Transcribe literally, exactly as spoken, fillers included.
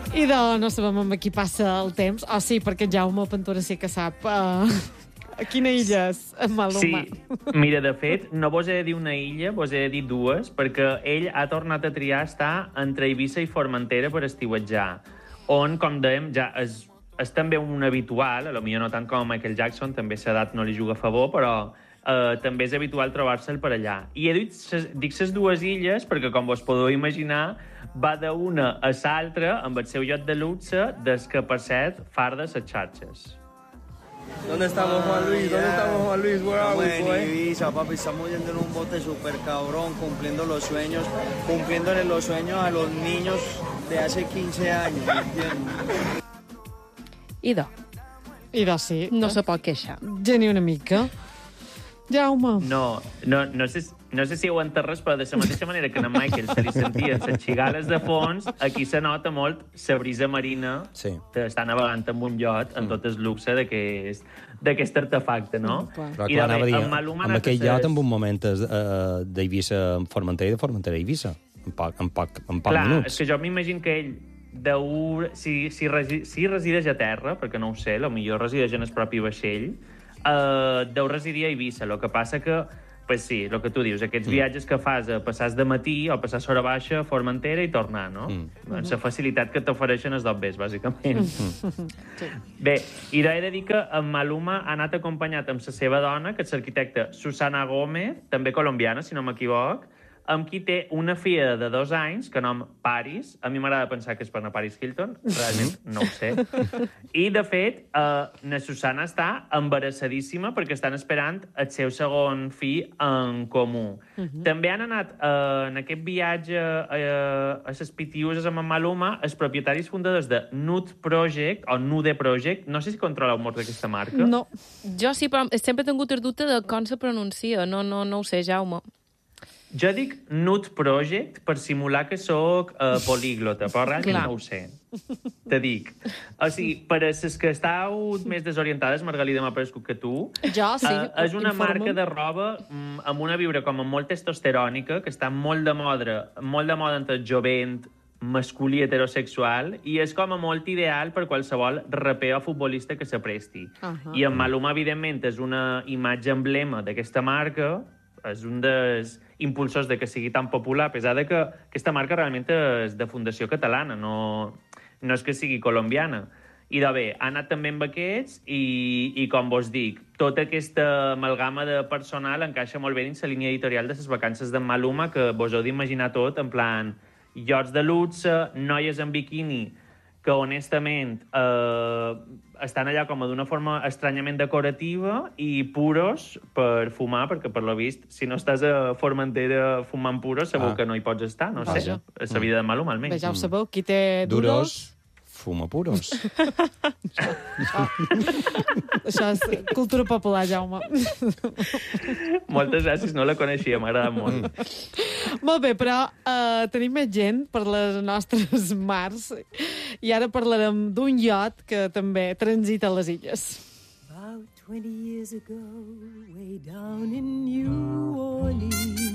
I de no sabem amb qui passa el temps. Oh, sí, perquè en Jaume Ventura sí que sap uh, a quina illa és en Maluma. Sí, mira, de fet, no vos he de dir una illa, vos he de dir dues, perquè ell ha tornat a triar estar entre Eivissa i Formentera per estiuetjar, on, com dèiem, ja és, és també un habitual, a lo millor no tant com Michael Jackson, també l'edat no li juga a favor, però eh, també és habitual trobar-se'l per allà. I he dit, ses, dic ses dues illes perquè, com vos podeu imaginar, va d'una a l'altra amb el seu lloc de luxe des que, per cert, farda les xarxes. ¿Dónde estamos, Juan Luis? ¿Dónde estamos, Juan Luis? Where are we, boy? En Ibiza, papi, estamos yendo en un bote súper cabrón, cumpliendo los sueños, cumpliéndole los sueños a los niños de hace quince años, ¿me entiendes? Idò, Idò, sí. no se pot queixar. Ja ni una mica. Jaume. No, no, no, sé, no sé si ho enterres, però de la mateixa manera que en Michael se li sentien les xigales de fons, aquí se nota molt la brisa marina sí. que està navegant amb un iot en tot el luxe d'aquest d'aquest artefacte, no? Però clar, anava a dir, amb aquell iot en un moment uh, d'Eivissa a Formentera i de Formentera a Eivissa, en poc, en poc, en poc clar, minuts. és que jo m'imagino que ell deu, si, si, resi, si resideix a terra, perquè no ho sé, potser resideix en el propi vaixell, Uh, deu residir a Eivissa. El que passa que, pues sí, el que tu dius, aquests mm. viatges que fas a passar de matí o passar a hora baixa a Formentera i tornar, no? Mm. La mm-hmm. facilitat que t'ofereixen els dobbers, bàsicament. Mm. Sí. Bé, i he de dir que en Maluma ha anat acompanyat amb la seva dona, que és l'arquitecta Susana Gómez, també colombiana, si no m'equivoc, amb qui té una filla de dos anys, que nom Paris. A mi m'agrada pensar que és per anar a Paris Hilton, realment no ho sé. I, de fet, eh, na Susana està embarassadíssima perquè estan esperant el seu segon fill en comú. Uh-huh. També han anat eh, en aquest viatge eh, a les Pitiuses amb en Maluma els propietaris fundadors de Nude Project, o Nude Project. No sé si controleu molt d'aquesta marca. No. Jo sí, però sempre he tingut el dubte de com se pronuncia. No, no, no ho sé, Jaume. Jo dic Nude Project per simular que sóc uh, políglota, però realment Clar. no ho sé. Te dic. O sigui, per a les que estàu més desorientades, Margalida m'ha parescut que tu, jo, sí, uh, és una informa. marca de roba um, amb una vibra com molt testosterònica, que està molt de moda, molt de moda entre el jovent, masculí heterosexual, i és com a molt ideal per qualsevol raper o futbolista que s'apresti. Uh-huh. I en Maluma, evidentment, és una imatge emblema d'aquesta marca, és un dels impulsors de que sigui tan popular, a pesar de que aquesta marca realment és de fundació catalana, no, no és que sigui colombiana. I de bé, ha anat també amb aquests i, i com vos dic, tota aquesta amalgama de personal encaixa molt bé dins la línia editorial de les vacances d'en Maluma, que vos heu d'imaginar tot, en plan, iots de luxe, noies en biquini, que honestament eh, estan allà com d'una forma estranyament decorativa, i puros per fumar, perquè per lo vist, si no estàs a Formentera fumant puros, segur ah. que no hi pots estar, no Vaja. sé, és la vida de Maluma, almenys. Bé, ja ho sabeu, qui té duros... Duros, fuma puros. això, això és cultura popular, Jaume. Moltes gràcies, no la coneixia, m'agrada molt. Molt bé, però uh, tenim més gent per les nostres mars i ara parlarem d'un iot que també transita les illes. About twenty years ago, way down in New Orleans,